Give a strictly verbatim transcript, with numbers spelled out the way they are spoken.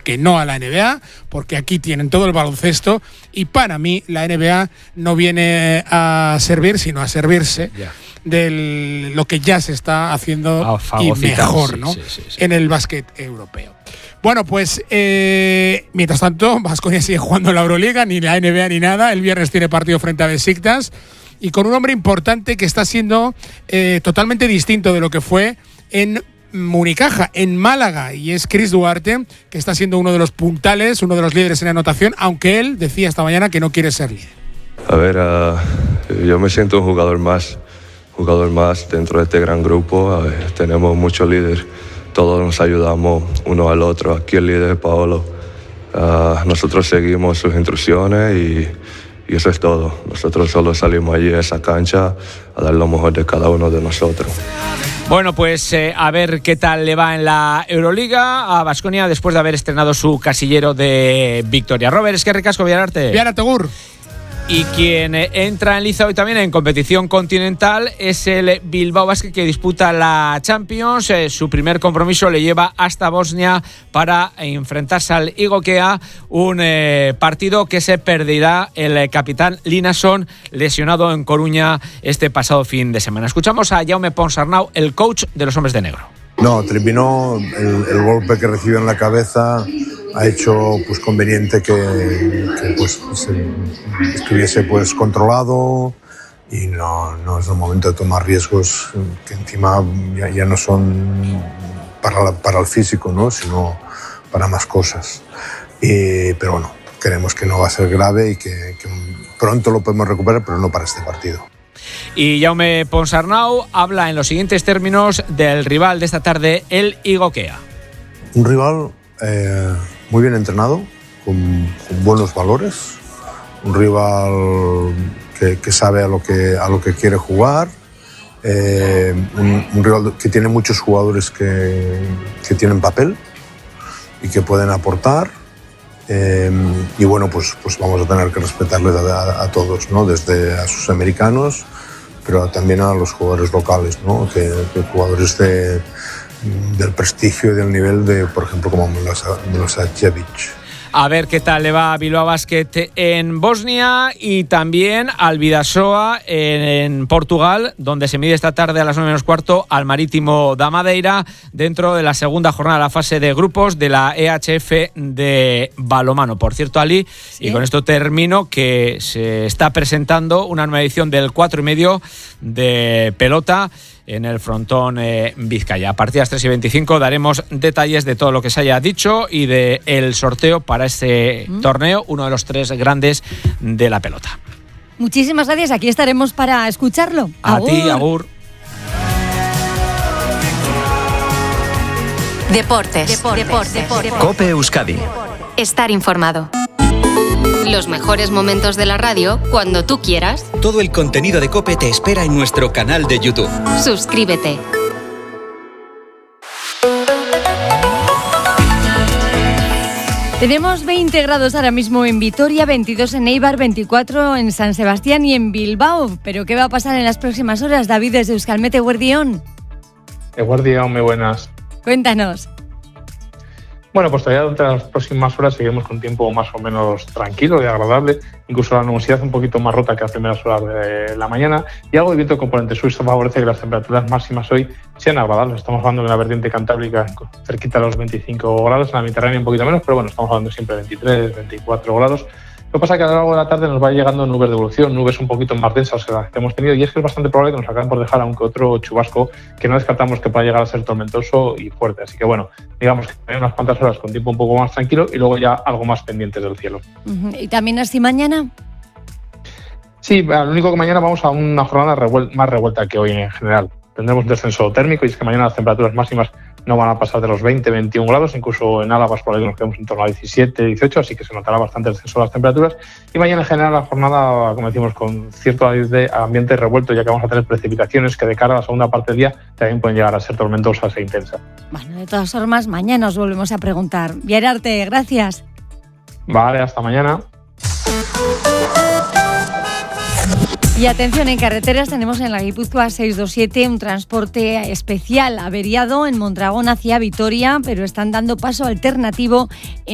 que no a la N B A, porque aquí tienen todo el baloncesto y para mí la N B A no viene a servir, sino a servirse yeah. de lo que ya se está haciendo y mejor, ¿no? Sí, sí, sí. En el básquet europeo. Bueno, pues eh, mientras tanto, Baskonia sigue jugando en la Euroliga, ni la N B A ni nada. El viernes tiene partido frente a Besiktas y con un hombre importante que está siendo eh, totalmente distinto de lo que fue en Unicaja, en Málaga, y es Chris Duarte, que está siendo uno de los puntales, uno de los líderes en anotación, aunque él decía esta mañana que no quiere ser líder. A ver, uh, yo me siento un jugador más, jugador más dentro de este gran grupo. A ver, tenemos muchos líderes. Todos nos ayudamos uno al otro. Aquí el líder es Paolo. Uh, nosotros seguimos sus instrucciones y, y eso es todo. Nosotros solo salimos allí a esa cancha a dar lo mejor de cada uno de nosotros. Bueno, pues eh, a ver qué tal le va en la Euroliga a Baskonia después de haber estrenado su casillero de victoria. Robert, es que ricasco, Villararte. Villararte, Gur. Y quien entra en liza hoy también en competición continental es el Bilbao Basket, que disputa la Champions. Eh, su primer compromiso le lleva hasta Bosnia para enfrentarse al Igokea, un eh, partido que se perderá el eh, capitán Linason, lesionado en Coruña este pasado fin de semana. Escuchamos a Jaume Ponsarnau, el coach de los hombres de negro. No, terminó el, el golpe que recibió en la cabeza. Ha hecho pues conveniente que, que pues, se, estuviese pues controlado y no, no es el momento de tomar riesgos que encima ya, ya no son para, la, para el físico, ¿no? Sino para más cosas. Y, pero bueno, creemos que no va a ser grave y que, que pronto lo podemos recuperar, pero no para este partido. Y Jaume Ponsarnau habla en los siguientes términos del rival de esta tarde, el Igokea. Un rival eh, muy bien entrenado, con, con buenos valores, un rival que, que sabe a lo que, a lo que quiere jugar, eh, un, un rival que tiene muchos jugadores que, que tienen papel y que pueden aportar. Eh, y bueno, pues, pues vamos a tener que respetarles a, a, a todos, ¿no? Desde a sus americanos, pero también a los jugadores locales, ¿no? Que, que jugadores de, del prestigio y del nivel de, por ejemplo, como Milošević. A ver qué tal le va a Bilbao Basket en Bosnia y también al Vidasoa en Portugal, donde se mide esta tarde a las nueve menos cuarto al Marítimo da Madeira dentro de la segunda jornada de la fase de grupos de la E H F de balonmano. Por cierto, Ali, ¿sí? Y con esto termino, que se está presentando una nueva edición del cuatro y medio de pelota en el frontón eh, Vizcaya. A partir de las tres y veinticinco daremos detalles de todo lo que se haya dicho y del sorteo para este ¿Mm? torneo, uno de los tres grandes de la pelota. Muchísimas gracias, aquí estaremos para escucharlo. A Agur. ti, Agur. Deportes. Deportes. Deportes. Deportes. COPE Euskadi. Estar informado. Los mejores momentos de la radio cuando tú quieras. Todo el contenido de COPE te espera en nuestro canal de YouTube. Suscríbete. Tenemos veinte grados ahora mismo en Vitoria, veintidós en Eibar, veinticuatro en San Sebastián y en Bilbao. ¿Pero qué va a pasar en las próximas horas, David, desde Euskalmete Guardión? Guardión, muy buenas. Cuéntanos. Bueno, pues todavía durante las próximas horas seguiremos con tiempo más o menos tranquilo y agradable, incluso la nubosidad un poquito más rota que a primeras horas de la mañana, y algo de viento de componente sur. Esto favorece que las temperaturas máximas hoy sean agradables. Estamos hablando de la vertiente cantábrica cerquita de los veinticinco grados, en la Mediterránea un poquito menos, pero bueno, estamos hablando siempre de veintitrés, veinticuatro grados. Lo que pasa es que a lo largo de la tarde nos va llegando nubes de evolución, nubes un poquito más densas que las que hemos tenido, y es que es bastante probable que nos acaben por dejar aunque otro chubasco que no descartamos que pueda llegar a ser tormentoso y fuerte. Así que bueno, digamos que hay unas cuantas horas con tiempo un poco más tranquilo y luego ya algo más pendientes del cielo. Uh-huh. ¿Y también así mañana? Sí, lo único que mañana vamos a una jornada revuel- más revuelta que hoy en general. Tendremos un descenso térmico y es que mañana las temperaturas máximas no van a pasar de los veinte, veintiún grados, incluso en Álava por ahí nos quedamos en torno a diecisiete, dieciocho, así que se notará bastante el descenso de las temperaturas. Y mañana en general la jornada, como decimos, con cierto ambiente revuelto, ya que vamos a tener precipitaciones que de cara a la segunda parte del día también pueden llegar a ser tormentosas e intensas. Bueno, de todas formas, mañana os volvemos a preguntar. Villararte, gracias. Vale, hasta mañana. Y atención, en carreteras tenemos en la Guipúzcoa seiscientos veintisiete un transporte especial averiado en Mondragón hacia Vitoria, pero están dando paso alternativo en